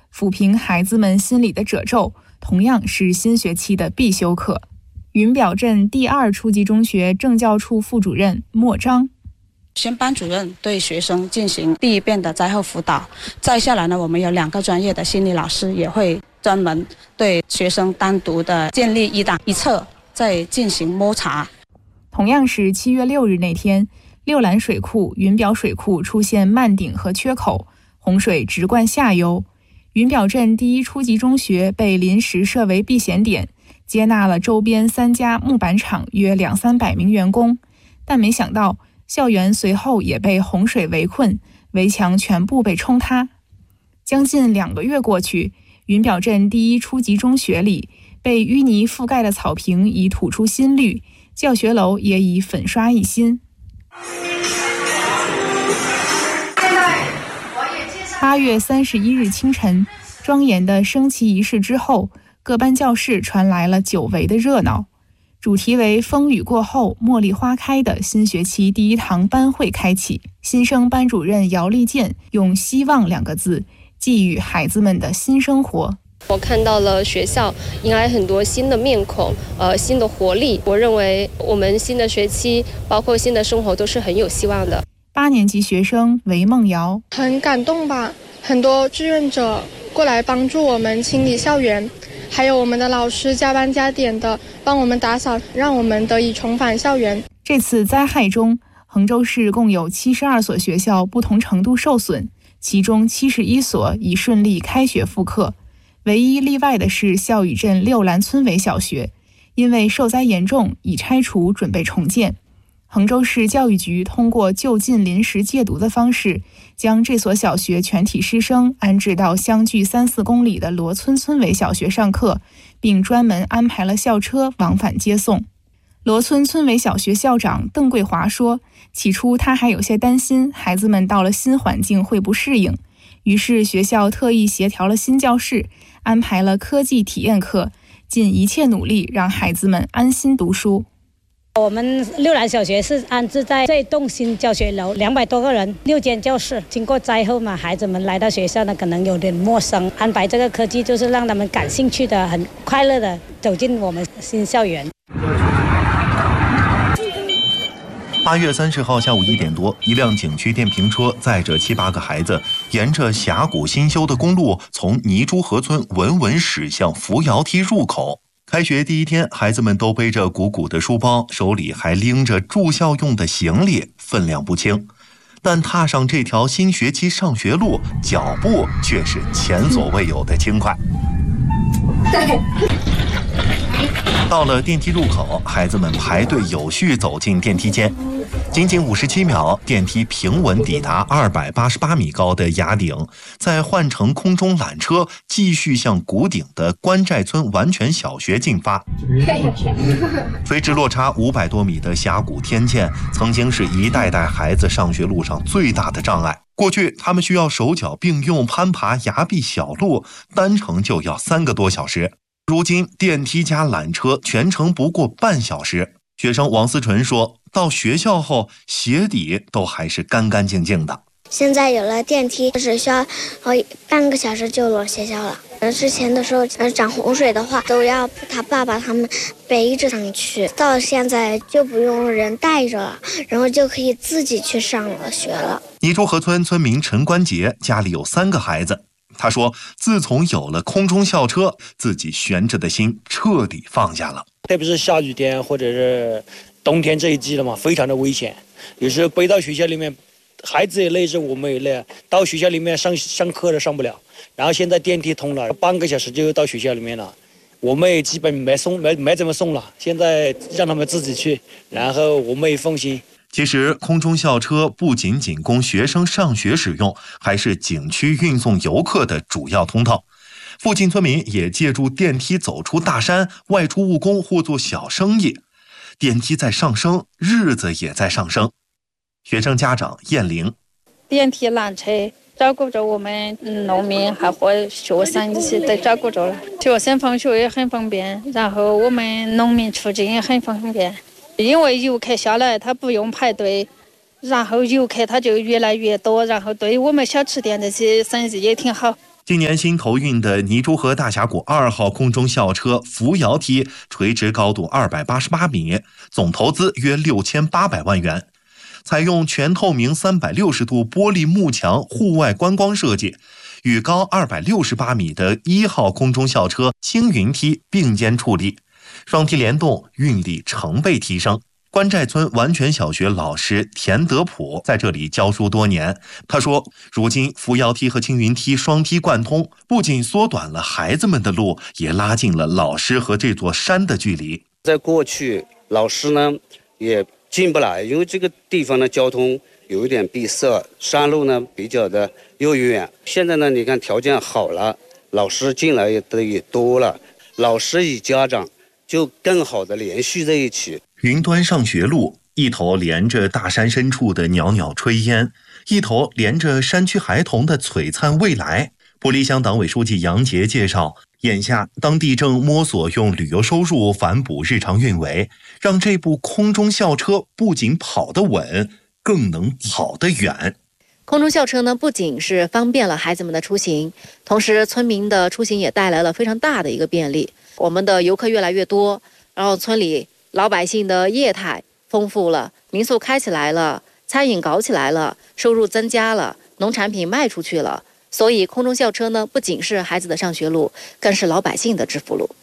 抚平孩子们心里的褶皱，同样是新学期的必修课。云表镇第2初级中学政教处副主任莫章， 先班主任对学生进行第一遍的灾后辅导，再下来呢，我们有2个专业的心理老师也会专门对学生单独的建立一档一册，再进行摸查。 同样是7月6日那天，六兰水库、云表水库出现漫顶和缺口，洪水直灌下游。云表镇第1初级中学被临时设为避险点，接纳了周边3家木板厂约200-300名员工，但没想到校园随后也被洪水围困，围墙全部被冲塌。将近2个月过去，云表镇第1初级中学里被淤泥覆盖的草坪已吐出新绿，教学楼也已粉刷一新。8月31日清晨，庄严的升旗仪式之后，各班教室传来了久违的热闹。主题为风雨过后茉莉花开的新学期第1堂班会开启，新生班主任姚丽健用希望2个字寄予孩子们的新生活。 我看到了学校迎来很多新的面孔，新的活力。我认为我们新的学期，包括新的生活都是很有希望的。 8年级学生韦梦瑶， 很感动吧，很多志愿者过来帮助我们清理校园，还有我们的老师加班加点的帮我们打扫，让我们得以重返校园。 这次灾害中，衡州市共有72所学校不同程度受损，其中71所已顺利开学复课。唯一例外的是孝宇镇六兰村委小学，因为受灾严重，已拆除，准备重建。衡州市教育局通过就近临时借读的方式，将这所小学全体师生安置到相距3-4公里的罗村村委小学上课，并专门安排了校车往返接送。罗村村委小学校长邓桂华说，起初他还有些担心孩子们到了新环境会不适应，于是学校特意协调了新教室，安排了科技体验课，尽一切努力让孩子们安心读书。 我们六兰小学是安置在这栋新教学楼，200多个人，6间教室。经过灾后嘛，孩子们来到学校呢，可能有点陌生。安排这个科技，就是让他们感兴趣的、很快乐的走进我们新校园。 8月30号下午1点多，一辆景区电瓶车载着7、8个孩子，沿着峡谷新修的公路，从泥珠河村稳稳驶向扶摇梯入口。开学第1天，孩子们都背着鼓鼓的书包，手里还拎着住校用的行李，分量不轻。但踏上这条新学期上学路，脚步却是前所未有的轻快。到了电梯入口，孩子们排队有序走进电梯间。仅仅57秒，电梯平稳抵达288米高的崖顶，再换乘空中缆车，继续向谷顶的关寨村完全小学进发。垂直落差500多米的峡谷天堑，曾经是一代代孩子上学路上最大的障碍。过去他们需要手脚并用攀爬崖壁小路，单程就要3个多小时。如今电梯加缆车全程不过半小时。学生王思纯说，到学校后鞋底都还是干干净净的。 现在有了电梯，只需要半个小时就落学校了。之前的时候涨洪水的话，都要他爸爸他们背着上去，到现在就不用人带着了，然后就可以自己去上了学了。 泥珠河村村民陈关杰家里有3个孩子，他说自从有了空中校车，自己悬着的心彻底放下了。 特别是下雨天或者是冬天这一季了嘛，非常的危险，有时候背到学校里面，孩子也累着，我们也累，到学校里面上课都上不了。然后现在电梯通了，半个小时就到学校里面了，我们也基本没怎么送了，现在让他们自己去，然后我们也放心。 其实空中校车不仅仅供学生上学使用，还是景区运送游客的主要通道。附近村民也借助电梯走出大山，外出务工或做小生意。电梯在上升，日子也在上升。学生家长燕玲， 电梯缆车照顾着我们农民还和学生一起都照顾着了，学生放学也很方便，然后我们农民出境也很方便，因为游客下来他不用排队，然后游客他就越来越多，然后对我们小吃店这些生意也挺好。 今年新投运的泥珠河大峡谷2号空中校车扶摇梯垂直高度288米，总投资约6800万元。采用全透明360度玻璃幕墙户外观光设计，与高268米的1号空中校车青云梯并肩矗立，双梯联动，运力成倍提升。关寨村完全小学老师田德普在这里教书多年，他说，如今扶摇梯和青云梯双梯贯通，不仅缩短了孩子们的路，也拉近了老师和这座山的距离。 在过去，老师呢也进不来，因为这个地方的交通有一点闭塞，山路呢比较的又远。现在呢，你看条件好了，老师进来也多了，老师与家长就更好的连续在一起。 云端上学路一头连着大山深处的袅袅炊烟，一头连着山区孩童的璀璨未来。玻璃乡党委书记杨杰介绍，眼下当地正摸索用旅游收入反哺日常运维，让这部空中校车不仅跑得稳，更能跑得远。 空中校车呢，不仅是方便了孩子们的出行，同时村民的出行也带来了非常大的一个便利。我们的游客越来越多，然后村里老百姓的业态丰富了，民宿开起来了，餐饮搞起来了，收入增加了，农产品卖出去了。所以空中校车呢，不仅是孩子的上学路，更是老百姓的致富路。